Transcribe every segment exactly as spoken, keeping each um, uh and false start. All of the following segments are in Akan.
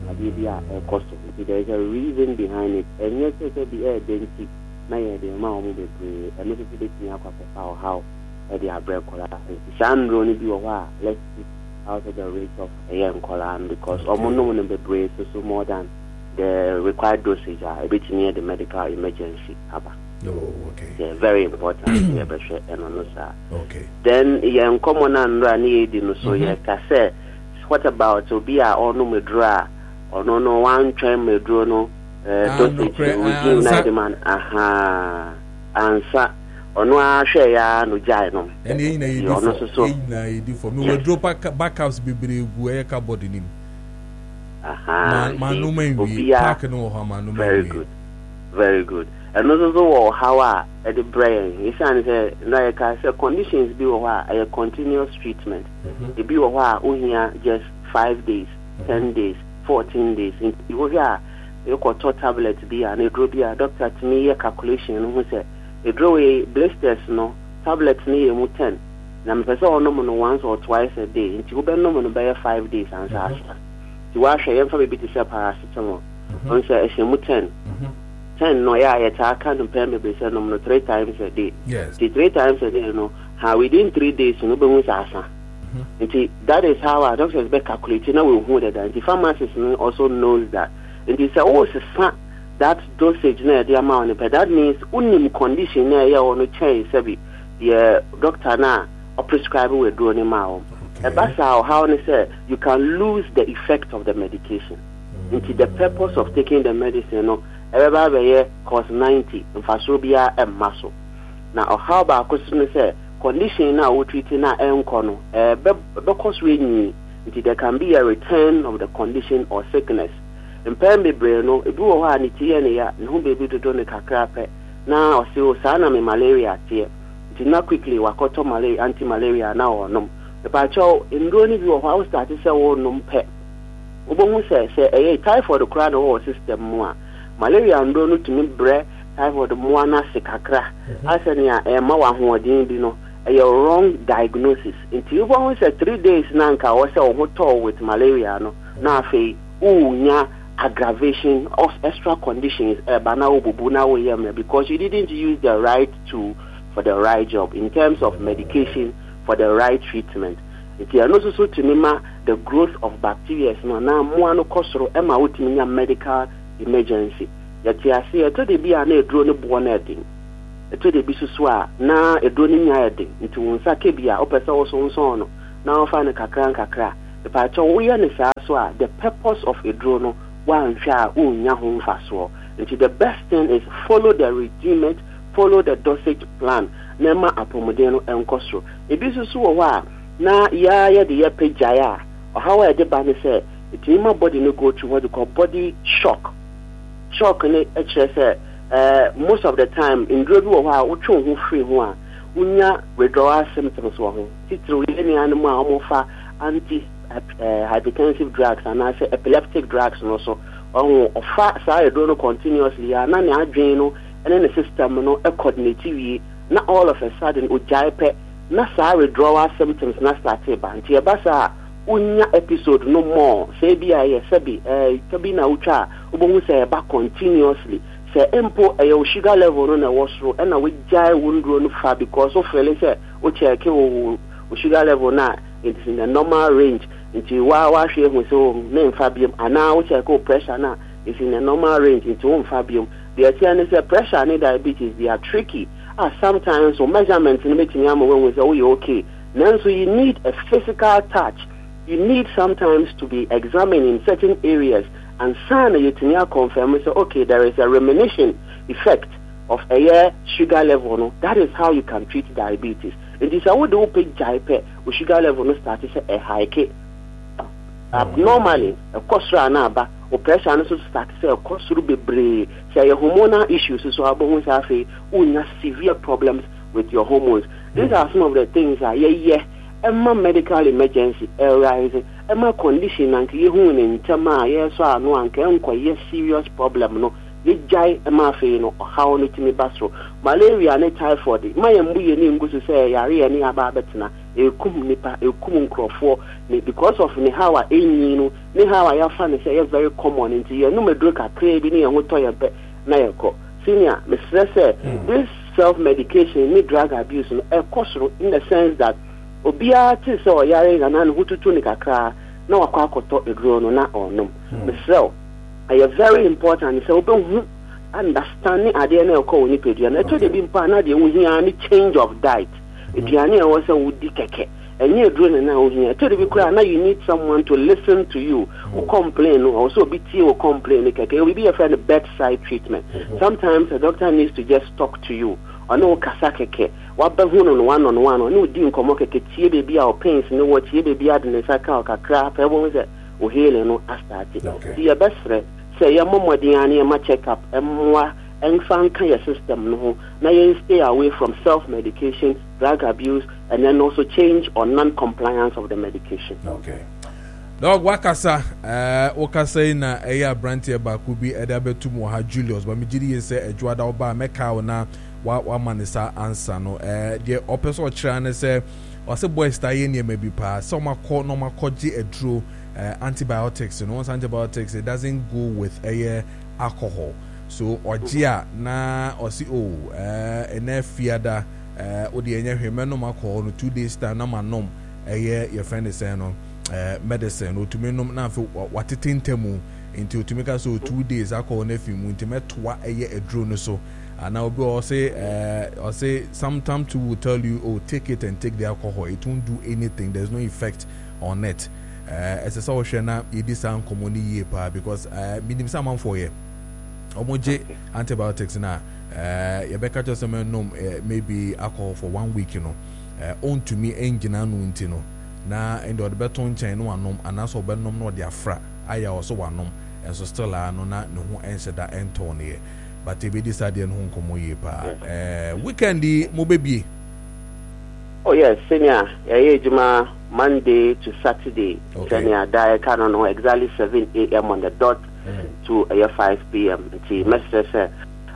Abibia cost. There is a reason behind it, and yes, it will be a density. Na ye de ma omo bebre e no se be tia kwapepa o how e de abre kola sandro ni bi o wa let's see out of the rate of a young kola because omo no no bebre so so more than the required dosage a bit near the medical emergency aba. Oh, okay. Yeah, very important. Yeah, but and no sir. Okay. Then young common and rani di no so yeah ka say what about obi a ono medra ono no one train medro no Uh, dosage we give na the man aha ansa ono a hwe ya no jai no and e na you do so na e do for me we drop backups bebre gu e ka body nim aha man no man we pack no ho man no man very good very good and also so how a the brain is an say na ka say conditions bi wo ha a continuous treatment e bi wo ha o hia just five days ten days fourteen days you go here you got tablet be and a draw be a doctor to me a calculation who say a draw a blisters no tablet ni mu ten na me pese ono no once or twice a day nti wo be no no be five days and so after ti wa hwe yem fa be ti say paracetamol on say e mu ten ten no ya ya ta kan pe me be say no no three times a day yes the three times a day no how within three days no be mu asa nti that is how our doctors be calculating now we who that the pharmacist also knows that. And they say, oh, that dosage na the amount, but that means unim condition na ya ono change sabi the doctor na or prescribe we do ni ma. That's how how they say you can lose the effect of the medication. Mm. Into the purpose of taking the medicine, no, everybody here cost ninety in fasobia and muscle. Now how about question say condition na we treat na enkono eh because we need there can be a return of the condition or sickness. Mpembe breno ebi wo ha ni tie ne ya ne ho bebi dodo ne kakra pe na o se o sa na me malaria tie nti na quickly wakoto malaria anti malaria na onom e pa cho ndo ni bi wo ha o start se wo nom pe obo hu se se eh typhoid kra no wo system mu a malaria ndo no tumi bre typhoid mu na se kakra asene a e ma wa ho odin bi no e wrong diagnosis nti obo hu se three days na nka wo se wo ho to with malaria no na afei unya aggravation of extra conditions uh, because you didn't use the right tool for the right job in terms of medication for the right treatment. It is also to name the growth of bacteria. No, now more no costro emma with medical emergency. Yet you see, to the be a drone born heading. To the bisuswa na a drone heading into Unsakebia, opesa also so now find a kakran kakra. The patron we understand the purpose of a drone. One shall unya home faso. And the best thing is follow the regiment, follow the dosage plan. Nema apomodeno and costro. A business wa na ya ya the yepe jaya or how I did ban say it in my body no go to what you call body shock. Shock and it uh most of the time in drug wa ucho who free one unya withdrawal symptoms wa ho. Titru any animal almost anti Uh, hypertensive drugs and I say epileptic drugs and also oh of fast I don't continuously and then I drain and then the system no a coordinative not all of a sudden ujaipe na sa withdrawal symptoms na start ba nti e ba sa unya episode no more say bi aye sabi eh tabi na ucha obohu say ba continuously say empo e your sugar level no na wosro and na we jai wundro no fa because of feel say o check o sugar level na it is in the normal range. Into wa wa share with so name fabium and now which I call pressure now is in the normal range into one fabium. The attorney say pressure and diabetes they are tricky. Ah sometimes so measurements in making them when we say oh you okay. Then so you need a physical touch. You need sometimes to be examined in certain areas and sana you can confirm say okay there is a remission effect of a year sugar level no. That is how you can treat diabetes. It is how do pay jaipe with sugar level no start to a high K. Abnormally, a costro anaba or pressure and so start to say a costro be brave. Say your hormonal issues so about have a severe problems with your hormones. These are some of the things that yeah yeah Emma medical emergency arising, Emma condition and you in Tama, yes, so no one can quite serious problem no. You jai Emma Fino or how no to me bastro. Malaria and typhoid. My ambuye name goes to say Yari and Ababetina. e kum nipa e kum nkrofo because of ne how a enyi no ne how a ya fa ne say very common into you no medro kakra bi ne ho to ya be na yeko senior me stress this self medication ni drug abuse no e kosoro in the sense that obia ti so yare na na hututu ni kakra na wakwa akoto edro no na onom me so e very important so obi understanding ade na ko woni pedua na to de bi mpa na de wo hia ni change of diet eduane e wo se wo di keke enye edro na wo hia to de bi kura na you need someone to listen to you who complain or so bi tie wo complain keke it will be a friend bedside treatment. Sometimes a doctor needs to just talk to you ono kasa keke wa ba hu no one on one no di nkomo keke tie bebi a o pains no wo tie bebi ade ne saka o kakra pa wo se o hele no astati di ya besre say your mom and ma check up and more and fan your system no now you stay away from self medication, drug abuse, and then also change or non-compliance of the medication. Okay. Dog wakasa uh wakasa na eya brantie baku bi edabetu mo ha Julius ba me gidi say edwada oba meka na wa wa manisa answer no eh de opeso kira ne say o say boy stay ye ne bi pa so makọ no makọji edro Uh, antibiotics, you know, once antibiotics, it doesn't go with a uh, alcohol. So, or Gia, na, or see, oh, uh, and then fiada, uh, or the any human alcohol, two days, time, no man, no, a year, your friend is saying, uh, medicine, or to me, no, now, what it in temu, into to make us so two days, alcohol, nephew, to make what a year a drone, so. And I'll go or say, uh, or say, sometimes to will tell you, oh, take it and take the alcohol, it won't do anything, there's no effect on it. Uh, as a social now, it is some community because uh, minimum someone for you. Omoje antibiotics now. Uh, you better just know maybe alcohol for one week, you know. Uh, on to me engine and no. Na and the beton chain one nom and also benom no their fra. I also one nom and so still I no na no who answer that Anthony. But if we decide in home community pa. Uh, weekendy mo baby. Oh yes, senior. Yeah, Juma. Monday to Saturday, senior diet can know exactly seven a m on the dot mm. to uh, five p m. The message says,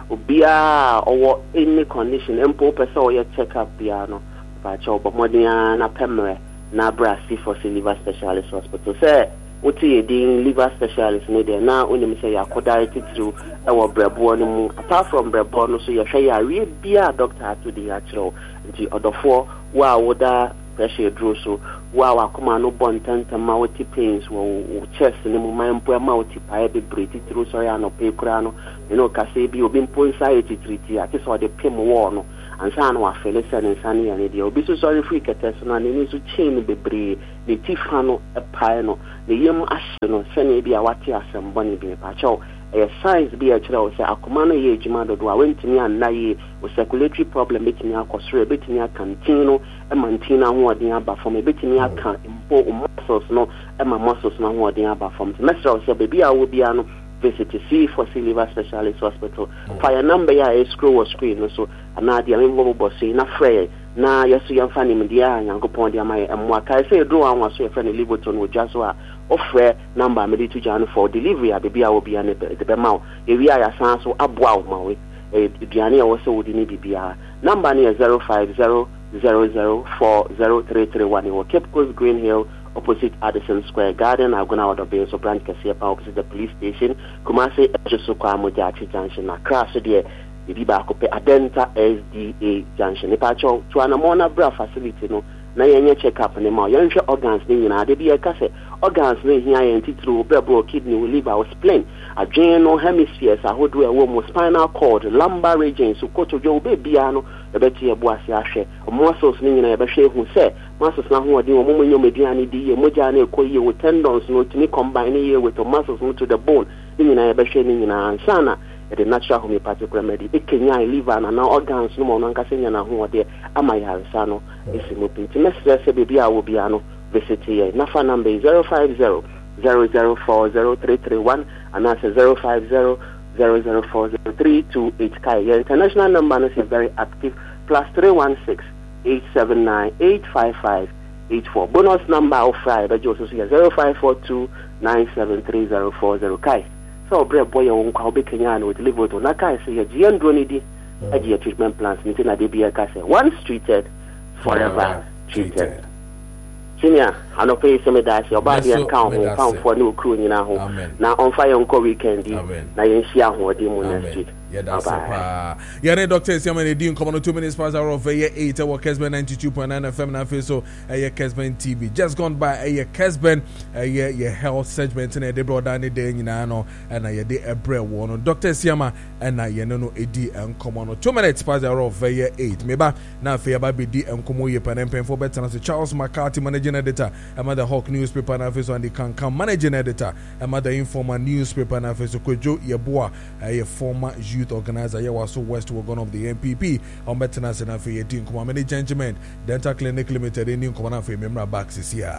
"Ubia or any condition, empo person or your checkup piano, but your Bomodiana Pemere, Nabra C for liver specialist hospital." Say, "Uti ding liver specialist needed now. Only me say you are directed through our Brabon. Apart from Brabon, so you say you are be a doctor to the actual. The other four, wow, would pressure draw so wow akoma no bontent mouth pains wo chest ni mo man po mouth pa be breathe through so ya no pe kura no you know ka say bi obi mpo anxiety treat ati so the pim wo no ansa na wa fele se ne nsa ne ne de obi so sorry free ketes no ne ni so chain be bre the tifa no e pa no the yem ahye no se ne bi a wate asem boni bi pa chaw a science be a chira o say akoma no ye ejuma do do a wentimi annaye o circulatory problem betimi akosoro betimi akantino e mantina ho odin aba from e betimi aka impo muscles no e ma muscles no ho odin aba from semester o say baby a wo bia no visit to see for liver specialist hospital fire number ya e scroll screen no so ana dia me bo bo say na frey na yeso yamfa ni media yankopon dia mai emwa kai say do anwa so e friend liboton wo jaso a offer number me to Jan for delivery a baby a will be an the bema e wi aya san so aboa ma we e duane a wo se wodi ni bibia number ni zero five zero zero zero four zero three three one e wo Cape Coast Green Hill opposite Addison Square Garden agona out of so branch kase pa opposite the police station Kumasi Ejoso kwa Mojachi junction na crash there bibi ba ko pe Adenta S D A junction e pa cho to anamona bra facility no na yenye check up ne ma yenhwe organs ni nyina de bi e kase organs ni hia yen titru brebo kidney liver or spleen adwen no hemispheres ahodo e wo mo spinal cord lumbar region so kotojo obebia no e beti e boase ahwe muscles ni nyina e behwe hu se muscles na ho odi wo mo nyom aduane di ye moja na ekoye wo tendons no tini combine ye with the muscles no to the bone ni nyina e behwe ni nyina ansana the natural homeopathic remedy it kenya liver na organs no mo no nkasenya na ho odi amayansa no isi mo pinti message se baby a wo bia no visit here nafa number is zero five zero zero zero four zero three three one and that's zero five zero zero zero four zero three two eight kai your international number is very active plus three one six eight seven nine eight five five eight four bonus number of Friday but also zero five four two nine seven three zero four zero kai so bread boy on kwa be Kenya no deliver to na kai say your G N drone di a treatment plans until na dey be a kai say once treated forever treated. senior anope se me dash oba dia kan ho fan fo na okru nyina ho na on fire on weekend na yen hia ho di mu next week. Yeah, that's it. Uh, yeah, the doctor is coming in come on two minutes past hour of a eight hour Kesben ninety-two point nine F M and so a Kesben T V. Just gone by a Kesben a year your health segment and they brought down the day in ano and I did a bread one. Doctor Siama and I know a D and come on two minutes past hour of a eight. Maybe now fair by D and come ye pen and pen for better as Charles McCarthy managing editor, a mother Hawk newspaper and office on the can come managing editor, a mother informer newspaper and office Kojo Yeboa, a former youth organizer Yawaso West Wagon of the N P P on maintenance and affair eighteen community gentlemen dental clinic limited in common for member backs this year.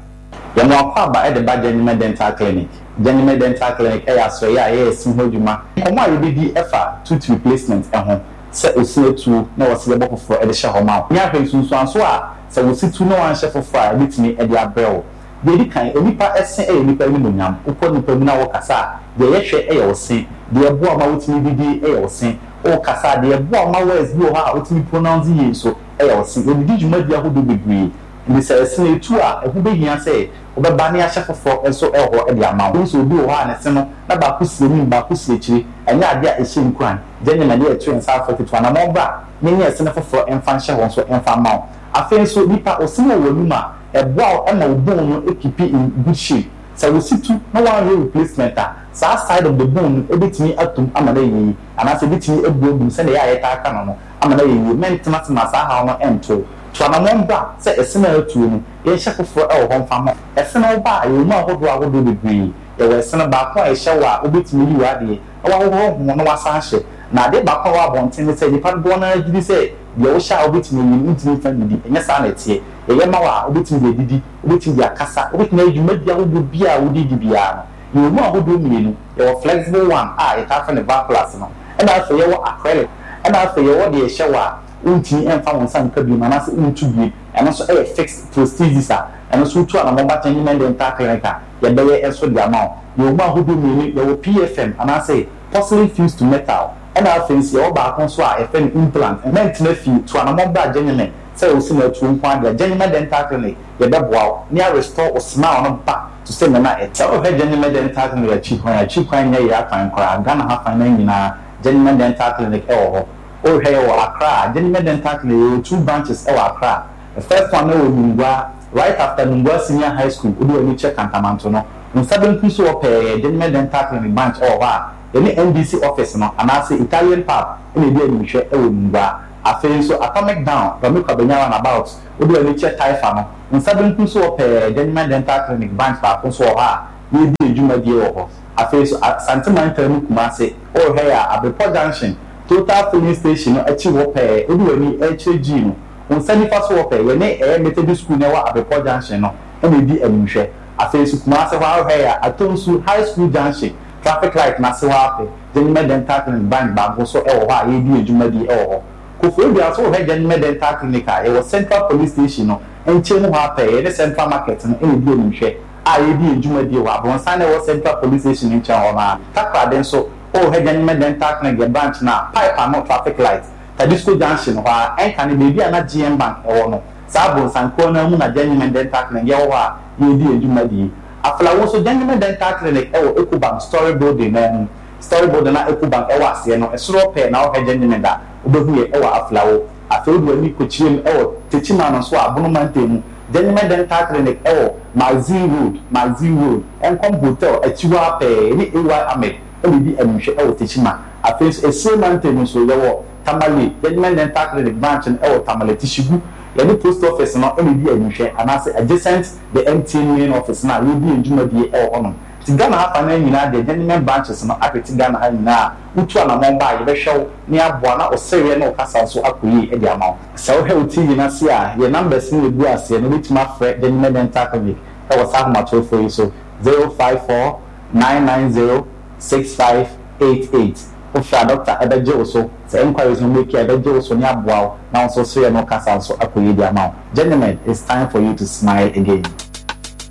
Yamo kwaba e de ba Genuine Dental Clinic. Genuine Dental Clinic e aso ya e sin hoduma. Omo a bi efa tooth replacement e ho. Se osiletu na wose le bofo e de hye ho ma. Nya hwe sunsu anso a se wositu na wan hye fofo a bitimi e de abrel. De di kan onipa esen e onipa ni monyam. Uko nipa mu na wo kasa de ye hwe e ye osin. De ebo ma wotimi bidi e ye osin. O kasa de ebo ma words bi o ha wotimi pronounce ye so e ye osin. Odi djuma dia ho do bebre. Ndi se esen etu a e ho be hia se obeba ne ahye fofo enso e ho e de ama wo so bi o ha ne se no na ba kusie ni ba kusie chiri enya ade a ehye nkwan jenye na de etu en sa forty two na mo ba ne nye esen fofo enfa hye won so enfa ma afen so nipa osimo wonuma e boa e ma obon no ekipi in good shape so we sit to no one replacement a sa side of the bone e betimi atum amana yi ana se betimi ebuobum se na ya yeta aka no no amana yi maintenance masa ha no ento so na mo ba se esena atu no ye hye fofo e wo honfa mo esena ba ye mu ahodo ahodo bebre ye we esena ba ko e hye wa obetimi yi wa de e wa ho ho no wa sa hye na de ba ko wa bonten se di pa do na gidi se ye wo sha obetimi yi ntimi fa didi enye sa na tie ye ma wa obetimi didi obetimi akasa obetimi adwuma bia wo bia wo didi bia no ye mu ahodo mienu ye wo flexible one ah ye ta fa ne ba plus no e na so ye wo acrylic e na so ye wo de hye wa unti enfa won san ka bi na na se untu bi eno so e fixed prosthesis a eno so tu ana mo ba Genuine Dental Clinic ye be ye enso dia ma ye mo ahodo mi ye wo P F M ana se porcelain fused to metal and our things ye wo ba kon so a e fe implant maintenance fee to ana mo ba Genuine say o si na tu nkwa dia Genuine Dental Clinic ye be boa ni a restore o smile no ba to say na e tell her Genuine Dental Clinic ya chi kwan ya chi kwan ye ya kan kra Ghana ha fan na nyina Genuine Dental Clinic e wo ho o he wo Accra Genuine Dental Clinic two branches e wo Accra. The first one was Nungwa, right after Nungwa Senior High School. We do a check Cantamanto. No, in seven piece of a Genuine Dental Clinic branch or what? Any N B C office, no, and I say Italian pub, any day we share a Nungwa. I feel so atomic down, but look at Benyaman about. We do a check Taifano. In seven piece of a Genuine Dental Clinic branch, but also her, we do a Juma deal. I feel so at Santa Monica Kumasi, or here at the Port Junction, Total Filling Station, a cheap of a, we do any H G. On send fast work we na e Methodist school na wa Abepo Junction no e na di anuhwe afi su kuma se wa hwe Atonsu High School Junction traffic light na se wa afi Genuine Dental Clinic bank ba go so e wo ha ye di adwuma di e wo ko fo bi aso hwe Genuine Dental Clinic a e wo Central Police Station no enche no ha pa e de Central Market no e di anuhwe a ye di adwuma di wa bon san e wo Central Police Station enche ho na takwa den so o hwe Genuine Dental Clinic branch na pipe and traffic light Tadisco Junction wa en kan be bia na G M Bank e wo no sabo sanko na mu na Genuine Dental Clinic ye wo a ye di adwuma di afla wo so Genuine Dental Clinic e wo Ecobank story building na story building na Ecobank e wo ase no e soro pe na wo ka Genuine da obehu ye e wo afla wo afi do ani ko chiem e wo techima no so abono mantemu Genuine Dental Clinic e wo Magazine Road Magazine Road en kom hotel achiwa pe ni E Y Ahmed e bi anuhwe e wo techima afi e se mantemu so ye wo Tamale Genuine Dental Clinic branch and El Tamale Tishigu. Any post office now any be anuhwe and I say adjacent the M T N main office now will be in Juma di El Honor. Tigana ha na nyina the Genuine branches no aketi Ghana ha nyina utu ana momba ye be hwew ne aboa na osere na okasa so akoyi e di ama. So he uti nyina se a ye numbers ni ebu ase no bitima frɛ Genuine Dental Clinic. E was have much for you so zero five four nine nine zero six five eight eight. Ofra doctor ebeje oso se inquiries no make ebeje oso ni aboa na so so ye no kasa so akoyi di ama. Gentlemen, it's time for you to smile again.